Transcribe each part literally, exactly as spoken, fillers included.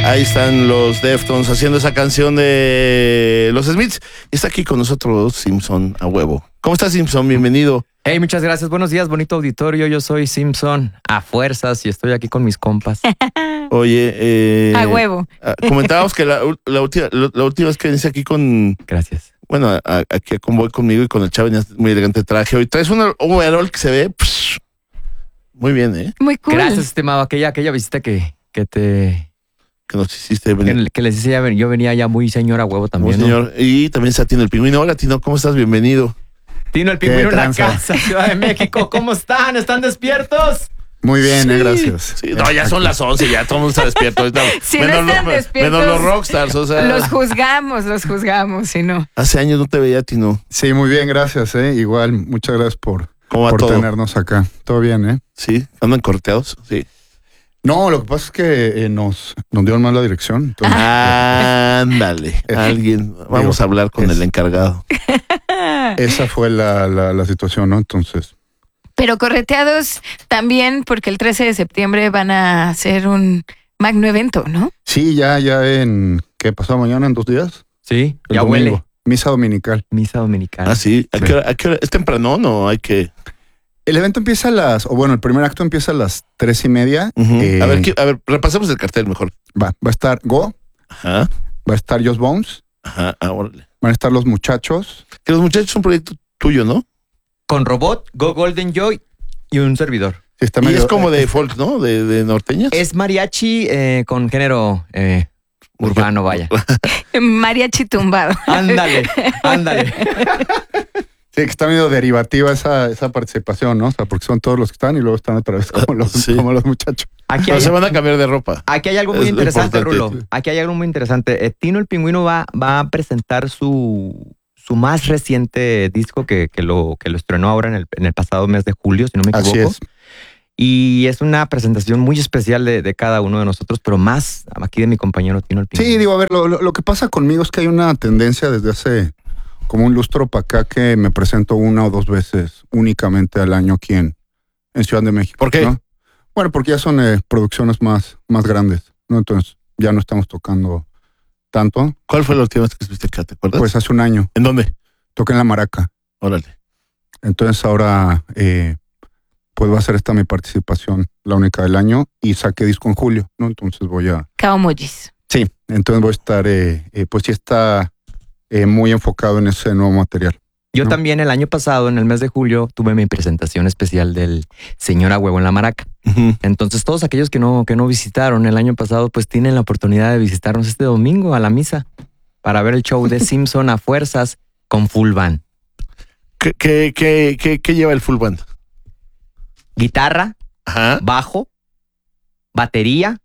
Ahí están los Deftones haciendo esa canción de los Smiths. Está aquí con nosotros Simpson a huevo. ¿Cómo estás, Simpson? Bienvenido. Hey, muchas gracias. Buenos días, bonito auditorio. Yo soy Simpson a fuerzas y estoy aquí con mis compas. Oye, eh, a huevo. Comentábamos que la, la, última, la última vez que veniste aquí con... Gracias. Bueno, a, a, aquí con Boy conmigo y con el chavo venías muy elegante traje. Hoy traes un overall que se ve psh, muy bien, ¿eh? Muy cool. Gracias, estimado. Aquella, aquella visita que, que te... Que nos hiciste venir. Que, que les decía, yo venía ya muy señor a huevo también, muy señor. ¿no? Y también está Tino el Pingüino. Hola, Tino, ¿cómo estás? Bienvenido. Tino el Pingüino en la casa, Ciudad de México. ¿Cómo están? ¿Están despiertos? Muy bien, sí, eh, gracias. Sí, no, ya son las once, ya todo el mundo está despierto. Si menos, no están los, despiertos, menos los rockstars, o sea. Los juzgamos, los juzgamos, si no. Hace años no te veía, Tino. Sí, muy bien, gracias. Eh. Igual, muchas gracias por, ¿Cómo va por todo? tenernos acá. Todo bien, ¿eh? Sí, andan corteados, sí. No, lo que pasa es que eh, nos, nos dieron mal la dirección. Entonces, Ándale, alguien. Vamos a hablar con es, el encargado. Esa fue la, la, la situación, ¿no? Entonces. Pero correteados también porque el trece de septiembre van a hacer un magno evento, ¿no? Sí, ya, ya en... ¿Qué pasó mañana? ¿En dos días? Sí, El ya domingo. huele. Misa dominical. Misa dominical. Ah, sí. ¿A Sí. qué hora, a qué hora? ¿Es temprano o hay que...? El evento empieza a las... O bueno, el primer acto empieza a las tres y media. Uh-huh. eh, a ver, ¿qué- a ver, repasemos el cartel mejor. Va, va a estar Go, Ajá, va a estar Just Bones, ajá, ah, órale. van a estar Los Muchachos. Que los muchachos es un proyecto tuyo, ¿no? Con Robot, Go Golden Joy y un servidor. Sí, está Y medio- es como de folk, ¿no? De, de norteñas. Es mariachi eh, con género eh, urbano, vaya. Mariachi tumbado. Ándale, ándale. Sí, que está medio derivativa esa, esa participación, ¿no? O sea, porque son todos los que están y luego están otra vez como los, Sí. como los muchachos. Aquí Pero hay, se van a cambiar de ropa. aquí hay algo muy Es lo interesante, importante. Rulo. Aquí hay algo muy interesante. Eh, Tino el Pingüino va, va a presentar su, su más reciente disco que, que, lo, que lo estrenó ahora en el, en el pasado mes de julio, si no me Así equivoco. es. Y es una presentación muy especial de, de cada uno de nosotros, pero más aquí de mi compañero Tino el Pingüino. Sí, digo, a ver, lo, lo, lo que pasa conmigo es que hay una tendencia desde hace como un lustro para acá que me presento una o dos veces únicamente al año aquí en, en Ciudad de México. ¿Por qué? ¿no? Bueno, porque ya son eh, producciones más, más grandes, ¿no? Entonces ya no estamos tocando tanto. ¿Cuál fue la última vez que estuviste acá? ¿Te acuerdas? Pues hace un año ¿En dónde? toqué en La Maraca. Órale. Entonces ahora eh, pues va a ser esta mi participación, la única del año, y saqué disco en julio, ¿no? Entonces voy a... Kaomojis. Sí, entonces voy a estar, eh, eh, pues sí está eh, muy enfocado en ese nuevo material. Yo ¿no? también el año pasado, en el mes de julio, tuve mi presentación especial del Señor a Huevo en La Maraca. Uh-huh. Entonces todos aquellos que no, que no visitaron el año pasado, pues tienen la oportunidad de visitarnos este domingo a la misa para ver el show de Simpson a fuerzas con full band. ¿Qué, qué, qué, qué, qué lleva el full band? Guitarra, Ajá. bajo, batería,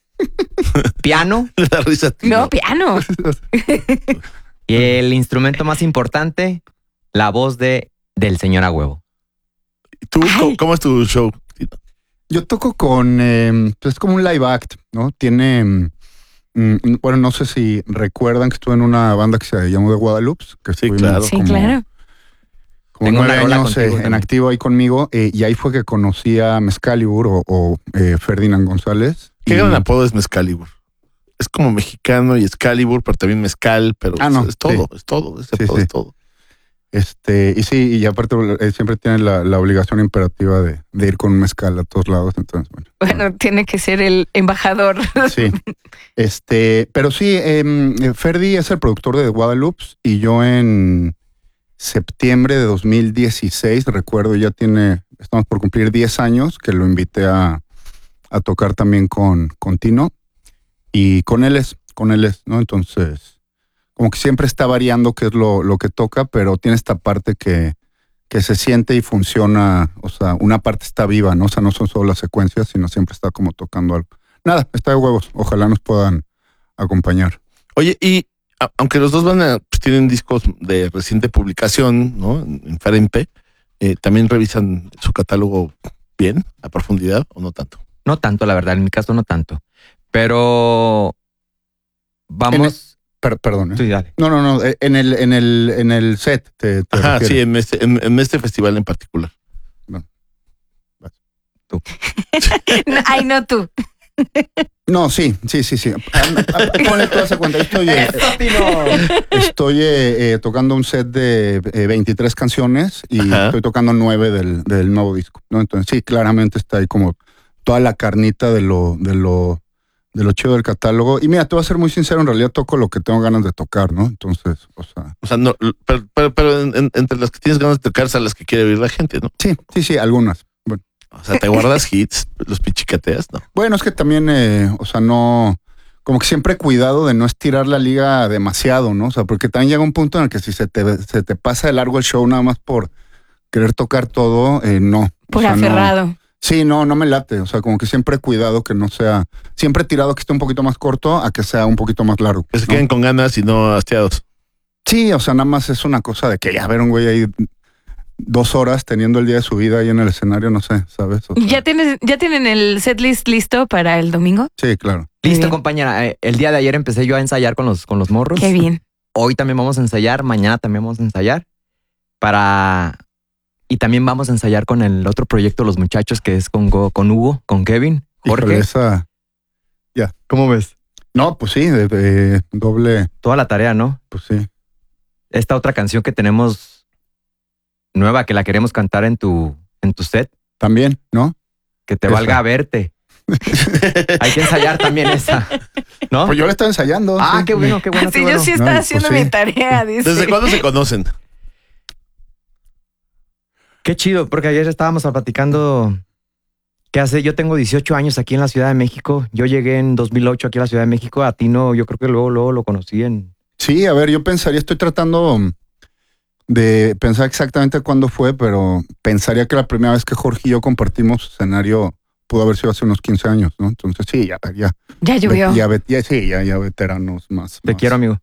piano La risa, Tino. No, piano. y el instrumento más importante, la voz de del Señor a Huevo. ¿Tú, Ay. cómo, cómo es tu show, Tino? Yo toco con, eh, pues es como un live act, ¿no? Tiene, mm, mm, bueno, no sé si recuerdan que estuve en una banda que se llamó The Guadalupe, que Sí, estuvimos claro. Sí, como, claro. como Tengo nueve una rola años eh, contigo en también. activo ahí conmigo, eh, y ahí fue que conocí a Mezcalibur o, o eh, Ferdinand González. ¿Qué Y- gran apodo es Mezcalibur? Es como mexicano y Excalibur, pero también mezcal, pero Ah, no, es todo, sí. es todo, ese Sí, apodo sí. es todo. Este, y sí, y aparte eh, siempre tiene la, la obligación imperativa de, de ir con un mezcal a todos lados, entonces, bueno. Bueno, tiene que ser el embajador. Sí, este, pero sí, eh, Ferdi es el productor de The Guadalupe y yo en septiembre de dos mil dieciséis, recuerdo, ya tiene, estamos por cumplir diez años que lo invité a, a tocar también con, con Tino y con él es, con él es, ¿no? Entonces, como que siempre está variando qué es lo, lo que toca, pero tiene esta parte que, que se siente y funciona, o sea, una parte está viva, ¿no? O sea, no son solo las secuencias, sino siempre está como tocando algo. Nada, está de huevos. Ojalá nos puedan acompañar. Oye, y a- aunque los dos van a, pues, tienen discos de reciente publicación, ¿no? En en Ferenpe, eh, ¿también revisan su catálogo bien, a profundidad, o no tanto? No tanto, la verdad, en mi caso no tanto. Pero vamos... Per- perdón, ¿eh? Sí, dale. No, no, no. eh, En el, en el, en el set te, te Ajá, refieres. sí, en este, en, en este festival en particular. Ay, no tú. No, sí, sí, sí, sí. Ponle toda esa cuenta. Estoy, eh, estoy eh, eh, tocando un set de eh, veintitrés canciones y Ajá. estoy tocando nueve del, del nuevo disco, ¿no? Entonces sí, claramente está ahí como toda la carnita de lo, de lo, de lo chido del catálogo. Y mira, te voy a ser muy sincero, en realidad toco lo que tengo ganas de tocar, ¿no? Entonces, o sea... O sea, no, pero, pero, pero en- en- entre las que tienes ganas de tocar son las que quiere oír la gente, ¿no? Sí, sí, sí, algunas. Bueno, O sea, te guardas hits, los pichicateas, ¿no? bueno es que también, eh, o sea, no... Como que siempre cuidado de no estirar la liga demasiado, ¿no? O sea, porque también llega un punto en el que si se te, se te pasa de largo el show nada más por querer tocar todo, eh, no. O Por sea, no. aferrado. Sí, no, no me late. O sea, como que siempre cuidado que no sea... Siempre tirado que esté un poquito más corto a que sea un poquito más largo. Que se ¿no? queden con ganas y no hastiados. Sí, o sea, nada más es una cosa de que ya ver un güey ahí dos horas teniendo el día de su vida ahí en el escenario, no sé, ¿sabes? O sea, ¿Ya, tienes, ¿Ya tienen el setlist listo para el domingo? Sí, claro. Muy Listo, bien. compañera. Eh, El día de ayer empecé yo a ensayar con los, con los morros. Qué bien. Hoy también vamos a ensayar, mañana también vamos a ensayar para... Y también vamos a ensayar con el otro proyecto, Los Muchachos, que es con, Go- con Hugo, con Kevin, Jorge. Híjole, esa... ¿Cómo ves? No, pues sí, de, de doble, Toda la tarea, ¿no? pues sí. Esta otra canción que tenemos nueva, que la queremos cantar en tu, en tu set, También, ¿no? que te Esa. valga verte. Hay que ensayar también esa, ¿no? Pues yo la estaba ensayando. Ah, sí. qué bueno, qué bueno. Sí, qué yo bueno. sí No, estaba pues haciendo sí. mi tarea, dice. ¿Desde cuándo se conocen? Qué chido, porque ayer estábamos platicando que hace, yo tengo dieciocho años aquí en la Ciudad de México. Yo llegué en dos mil ocho aquí a la Ciudad de México. A ti no, yo creo que luego, luego lo conocí en... Sí, a ver, yo pensaría, estoy tratando de pensar exactamente cuándo fue, pero pensaría que la primera vez que Jorge y yo compartimos escenario pudo haber sido hace unos quince años, ¿no? Entonces sí, ya, ya. Ya llovió. Ya, ya, ya, sí, ya, ya veteranos más. Te más, quiero, amigo.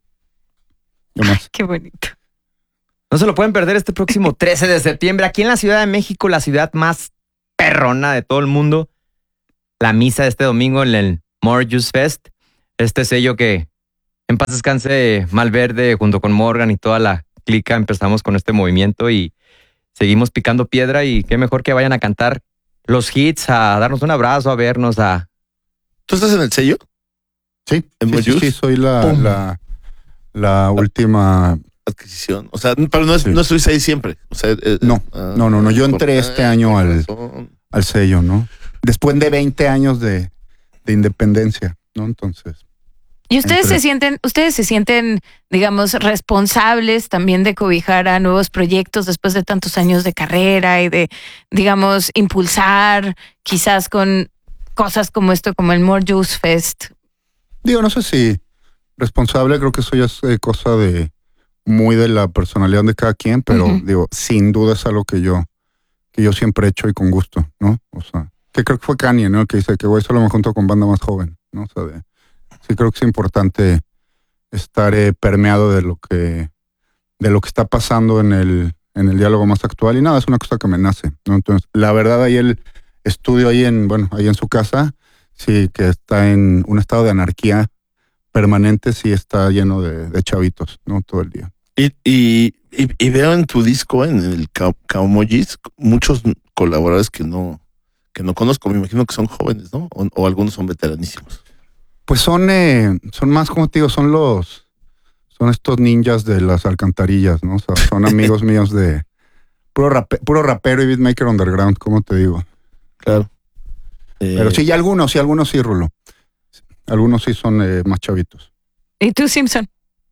ya más. Qué bonito. No se lo pueden perder este próximo trece de septiembre aquí en la Ciudad de México, la ciudad más perrona de todo el mundo. La misa de este domingo en el More Juice Fest. Este sello que en paz descanse Malverde junto con Morgan y toda la clica. Empezamos con este movimiento y seguimos picando piedra y qué mejor que vayan a cantar los hits, a darnos un abrazo, a vernos, a... ¿Tú estás en el sello? Sí, ¿En sí, sí, Moyus? sí, soy la, Pum. la, la última. Adquisición. O sea, pero no, es, Sí. no estuviste ahí siempre. O sea, eh, No, ah, no, no, no, yo entré por- este año por al- razón. al sello, ¿no? Después de veinte años de, de independencia, ¿no? Entonces, ¿Y ustedes Entre- se sienten, ustedes se sienten, digamos, responsables también de cobijar a nuevos proyectos después de tantos años de carrera y de, digamos, impulsar quizás con cosas como esto, como el More Juice Fest? digo, no sé si responsable, creo que eso ya es eh, cosa de muy de la personalidad de cada quien, pero Ujú. digo, sin duda es algo que yo, que yo siempre he hecho y con gusto, ¿no? O sea, que creo que fue Kanye, ¿no? El que dice que güey, solo me junto con banda más joven, ¿no? O sea, de, sí creo que es importante estar eh, permeado de lo que, de lo que está pasando en el, en el diálogo más actual y nada, es una cosa que me nace, ¿no? Entonces, la verdad ahí el estudio ahí en, bueno, ahí en su casa, sí, que está en un estado de anarquía permanente, sí está lleno de, de chavitos, ¿no? Todo el día. Y, y, y, y veo en tu disco, en el Ka- Kaomojis, muchos colaboradores que no, que no conozco. Me imagino que son jóvenes, ¿no? O, o algunos son veteranísimos. Pues son, eh, son más, como te digo, son los, son estos ninjas de las alcantarillas, ¿no? O sea, son amigos míos de puro, rape- puro rapero y beatmaker underground, como te digo. Claro. Eh, Pero sí, y algunos, sí, algunos sí, Rulo. Algunos sí son eh, más chavitos. ¿Y tú, Simpson?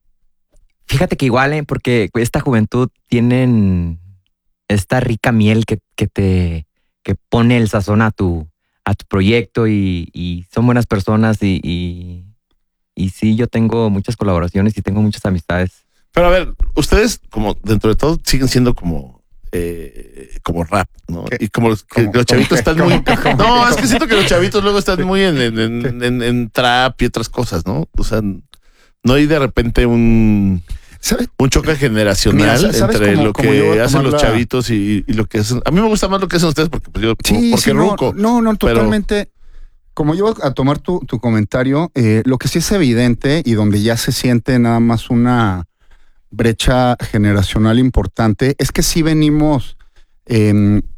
Fíjate que igual, ¿eh? Porque esta juventud tienen esta rica miel que, que te que pone el sazón a tu, a tu proyecto y, y son buenas personas y, y, y sí, yo tengo muchas colaboraciones y tengo muchas amistades. Pero a ver, ustedes, como dentro de todo, siguen siendo como eh, como rap, ¿no? ¿Qué? Y como los, que ¿Cómo? los chavitos ¿Cómo están que? muy... ¿Cómo que? No, ¿Cómo es que? que siento que los chavitos luego están muy en, en, en, en- en trap y otras cosas, ¿no? O sea, no hay de repente un... ¿Sabes? un choque generacional Mira, ¿sabes entre cómo- lo cómo yo voy que a hacen tomar los la- chavitos y, y lo que hacen. A mí me gusta más lo que hacen ustedes porque pues yo Sí, porque sí, no, ruco. no, no, pero- totalmente. Como yo a tomar tu, tu comentario, eh, lo que sí es evidente y donde ya se siente nada más una brecha generacional importante es que sí venimos, eh,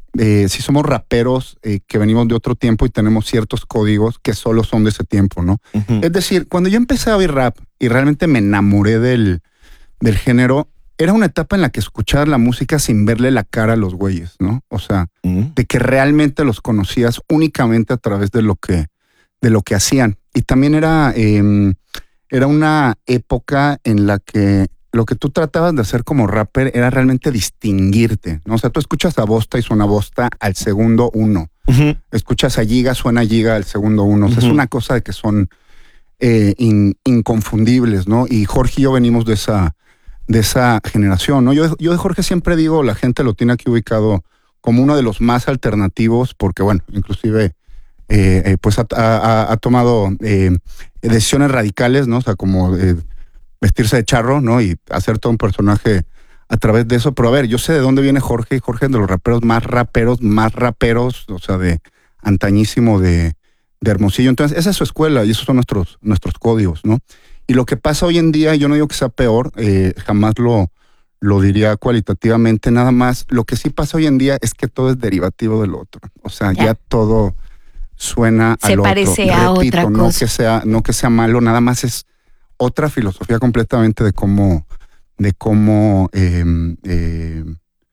eh, sí somos raperos eh, que venimos de otro tiempo y tenemos ciertos códigos que solo son de ese tiempo, ¿no? Ujú. Es decir, cuando yo empecé a oír rap y realmente me enamoré del, del género, era una etapa en la que escuchaba la música sin verle la cara a los güeyes, ¿no? O sea, Ujú. de que realmente los conocías únicamente a través de lo que, de lo que hacían. Y también era, eh, era una época en la que lo que tú tratabas de hacer como rapper era realmente distinguirte, ¿no? O sea, tú escuchas a Bosta y suena Bosta al segundo uno. Ujú. Escuchas a Giga, suena Giga al segundo uno. O sea, Ujú. es una cosa de que son eh, in- inconfundibles, ¿no? Y Jorge y yo venimos de esa, de esa generación, ¿no? Yo, yo de Jorge siempre digo, la gente lo tiene aquí ubicado como uno de los más alternativos, porque bueno, inclusive eh, eh, pues ha, ha- ha tomado eh, decisiones radicales, ¿no? O sea, como eh, vestirse de charro, ¿no? Y hacer todo un personaje a través de eso. Pero a ver, yo sé de dónde viene Jorge, y Jorge es de los raperos más raperos, más raperos, o sea, de antañísimo de, de Hermosillo. Entonces, esa es su escuela y esos son nuestros, nuestros códigos, ¿no? Y lo que pasa hoy en día, yo no digo que sea peor, eh, jamás lo, lo diría cualitativamente, nada más. Lo que sí pasa hoy en día es que todo es derivativo del otro. O sea, ya, Ya. todo suena Se al parece otro. a Repito, otra no cosa. que sea, no que sea malo, nada más es otra filosofía completamente de cómo, de cómo eh, eh,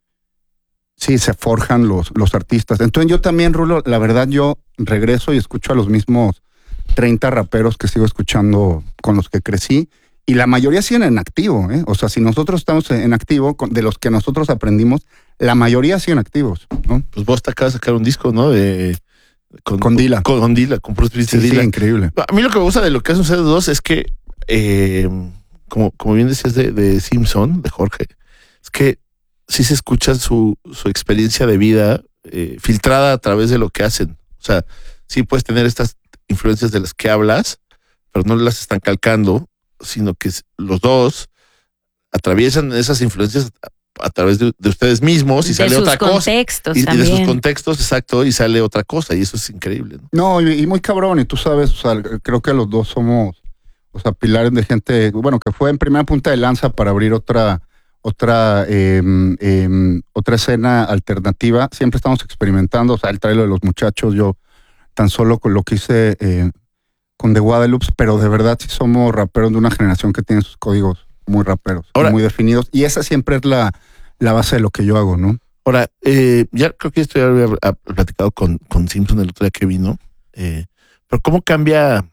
sí, se forjan los, los artistas. Entonces yo también, Rulo, la verdad yo regreso y escucho a los mismos treinta raperos que sigo escuchando con los que crecí y la mayoría siguen en activo, ¿eh? O sea, si nosotros estamos en activo, con- de los que nosotros aprendimos, la mayoría siguen activos, ¿no? Pues vos te acabas de sacar un disco, ¿no? De, con, Con Dila. Con, con Dila, con Bruce Willis Sí, de sí, Dila. increíble. A mí lo que me gusta de lo que hacen ustedes dos es que, eh, como, como bien decías de, de Simpson, de Jorge, es que sí se escucha su, su experiencia de vida eh, filtrada a través de lo que hacen. O sea, sí puedes tener estas influencias de las que hablas, pero no las están calcando, sino que s- los dos atraviesan esas influencias a, a través de, de ustedes mismos y de sale sus otra cosa. contextos Y, y de sus también. contextos, exacto, y sale otra cosa, y eso es increíble, ¿no? No, y, y muy cabrón, y tú sabes, o sea, creo que los dos somos, o sea, pilares de gente, bueno, que fue en primera punta de lanza para abrir otra, otra, eh, eh, otra escena alternativa. Siempre estamos experimentando, o sea, el trailer de los muchachos, yo tan solo con lo que hice eh, con The Guadalupe, pero de verdad sí somos raperos de una generación que tiene sus códigos muy raperos, Ahora- muy definidos, y esa siempre es la, la base de lo que yo hago, ¿no? Ahora, eh, ya creo que esto ya lo había ah, platicado con, con Simpson el otro día que vino, eh, pero ¿cómo cambia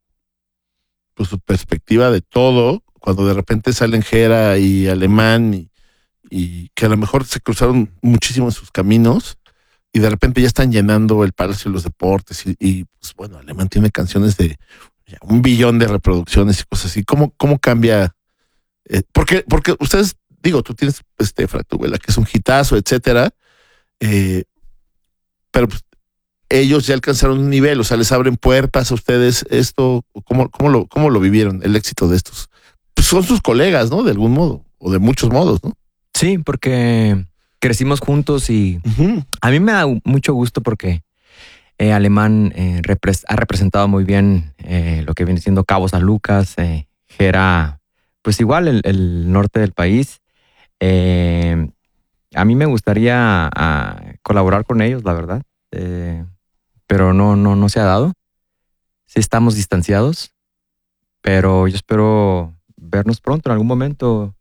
pues, su perspectiva de todo cuando de repente salen Jera y Alemán y, y que a lo mejor se cruzaron muchísimo en sus caminos y de repente ya están llenando el Palacio de los Deportes y, y, pues bueno, Alemán tiene canciones de ya, un billón de reproducciones y cosas así? ¿Cómo, cómo cambia? Eh, porque, porque ustedes, digo, tú tienes este Fractuela, que es un hitazo, etcétera, eh, pero pues, ellos ya alcanzaron un nivel, o sea, les abren puertas a ustedes. Esto, ¿cómo, cómo, lo, cómo lo vivieron, el éxito de estos? Pues son sus colegas, ¿no? De algún modo, o de muchos modos, ¿no? Sí, porque crecimos juntos y Ujú. a mí me da mucho gusto porque eh, Alemán eh, repres- ha representado muy bien eh, lo que viene siendo Cabo San Lucas, eh, Jera, pues igual el, el norte del país. Eh, a mí me gustaría ah, colaborar con ellos, la verdad, eh, pero no, no, no se ha dado. Sí estamos distanciados, pero yo espero vernos pronto en algún momento.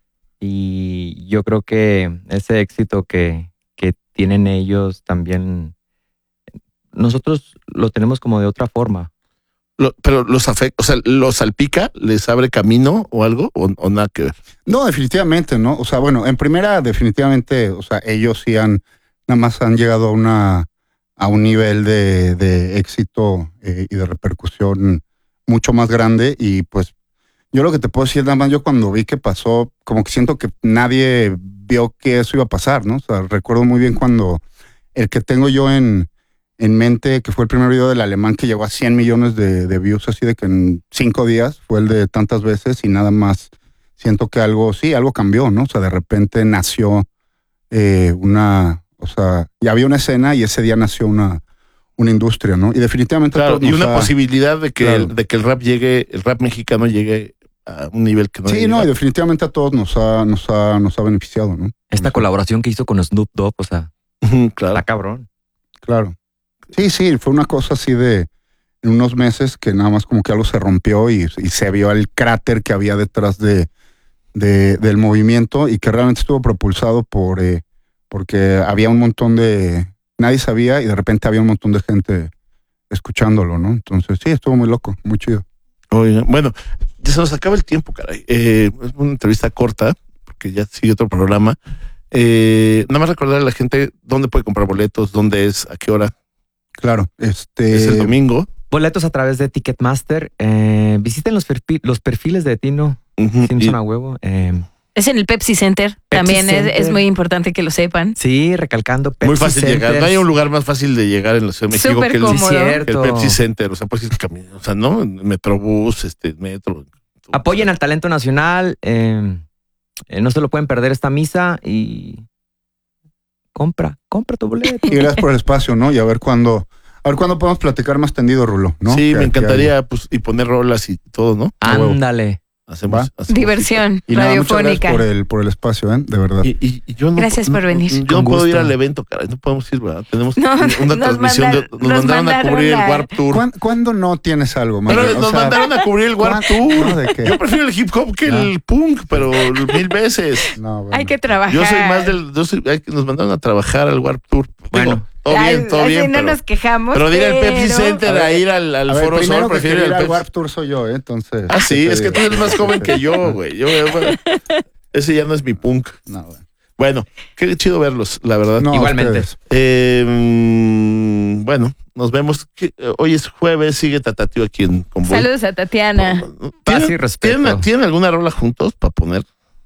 Y yo creo que ese éxito que, que tienen ellos también, nosotros lo tenemos como de otra forma. Lo- pero los afecta, o sea, los salpica, les abre camino o algo, o, o nada que ver. No, definitivamente, ¿no? O sea, bueno, en primera, definitivamente, o sea, ellos sí han, nada más han llegado a una, a un nivel de, de éxito eh, y de repercusión mucho más grande. Y pues, yo lo que te puedo decir, nada más, yo cuando vi que pasó, como que siento que nadie vio que eso iba a pasar, ¿no? O sea, recuerdo muy bien cuando el que tengo yo en, en mente, que fue el primer video del Alemán que llegó a cien millones de, de views, así de que en cinco días fue el de tantas veces y nada más. Siento que algo, sí, algo cambió, ¿no? O sea, de repente nació eh, una, o sea, ya había una escena y ese día nació una, una industria, ¿no? Y definitivamente a Claro, todos y nos una ha- posibilidad de que, Claro. el, de que el rap llegue, el rap mexicano llegue a un nivel que no Sí, llega. no, y definitivamente a todos nos ha, nos ha, nos ha beneficiado, ¿no? Esta Nos ha- colaboración que hizo con Snoop Dogg, o sea, Ujú, claro. Está cabrón. Claro. Sí, sí, fue una cosa así de en unos meses que nada más como que algo se rompió y, y se vio el cráter que había detrás de, de- del movimiento y que realmente estuvo propulsado por eh, porque había un montón de... Nadie sabía y de repente había un montón de gente escuchándolo, ¿no? Entonces sí, estuvo muy loco, muy chido. Oigan, bueno, ya se nos acaba el tiempo, caray. Eh, es una entrevista corta, porque ya sigue otro programa. Eh, nada más recordar a la gente dónde puede comprar boletos, dónde es, a qué hora. Claro, este... Es el domingo. Boletos a través de Ticketmaster. Eh, visiten los, perfi- los perfiles de Tino Ujú, Simpson y- a huevo. Eh, Es en el Pepsi Center. Pepsi También es- Center. Es, muy importante que lo sepan. sí, recalcando Pepsi muy fácil llegar. Centers. No hay un lugar más fácil de llegar en la Ciudad de México Súper que el, Sí, cómodo. que el cierto. Pepsi Center. O sea, pues el camino. O sea, ¿no? Metrobús, este, metro. Apoyen al talento nacional. eh, eh, no se lo pueden perder esta misa y compra, compra tu boleto. Y gracias por el espacio, ¿no? Y a ver cuándo... A ver cuándo podemos platicar más tendido, Rulo, ¿no? Sí, Que- me que encantaría, pues, y poner rolas y todo, ¿no? A huevo. Ándale. Hacemos, Va. hacemos- Diversión Y nada, muchas gracias radiofónica. por el, por el espacio, ¿eh? De verdad. Y, y- y yo no, Gracias por no- venir. Yo Con no puedo ir gusto. al evento, caray. No podemos ir, ¿verdad? Tenemos No, una nos transmisión. mandar- de, nos, nos mandaron a mandaron cubrir el la- Warp Tour. ¿Cuán- ¿Cuándo no tienes algo, man? Pero O nos sea, mandaron a cubrir el Warp ¿cuán- Tour. no, ¿de qué? Yo prefiero el hip hop que el punk, pero mil veces. No, bueno. Hay que trabajar. Yo soy más del. Yo soy- hay que- nos mandaron a trabajar al Warp Tour. Digo, Bueno. todo Ay, bien, todo así bien. no pero, nos quejamos. pero ir al Pepsi pero- Center a ir al, al A ver, Foro primero Sol, que prefiero ir quiero ir al al Pepsi. Warp Tour soy yo, ¿eh? Entonces... Ah, sí, ¿qué te es que tú digo? eres más joven que yo, güey. Yo, bueno, ese ya no es mi punk. No, bueno. Bueno, qué chido verlos, la verdad. No, Igualmente. ustedes. Eh, mm, bueno, nos vemos. Que- eh, Hoy es jueves, sigue Tatatio aquí en Convoy. Saludos a Tatiana. Paz y ¿Tienen, respeto. ¿tienen, ¿Tienen alguna rola juntos para poner?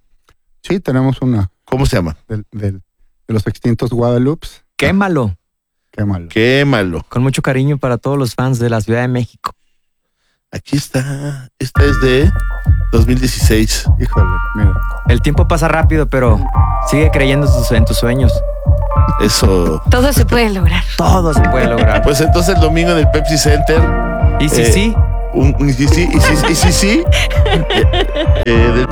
Sí, tenemos una ¿Cómo se llama? del, del- de los extintos Guadalupes. Quémalo. Qué malo. Quémalo. Con mucho cariño para todos los fans de la Ciudad de México. Aquí está. Esta es de dos mil dieciséis. Híjole, mira. El tiempo pasa rápido, pero sigue creyendo en tus- en tus sueños. Eso. Todo se puede lograr. Todo se puede lograr. Pues entonces el domingo en el Pepsi Center. Y si eh, sí, Un, y sí, sí, y sí, y sí, sí. Eh, eh, del